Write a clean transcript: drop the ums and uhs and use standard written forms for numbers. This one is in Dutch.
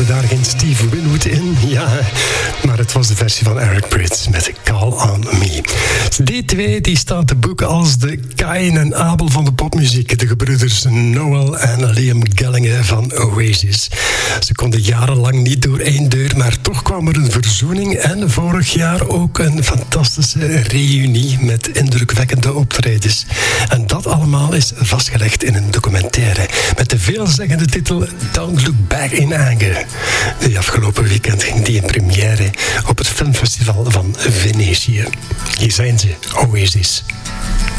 hoorde daar geen Steve Winwood in. Ja, maar het was de versie van Eric Prydz met Call on Me. Die twee die staan te boeken als de Caïn en Abel van de popmuziek. De gebroeders Noel en Liam Gallagher van Oasis. Ze konden jarenlang niet door één deur, maar toch kwam er een verzoening. En vorig jaar ook een fantastische reunie met indrukwekkende optredens. En dat allemaal is vastgelegd in een documentaire met de veelzeggende titel Don't Look Back in Anger. De afgelopen weekend ging die in première op het filmfestival van Venetië. Hier zijn ze, Oasis.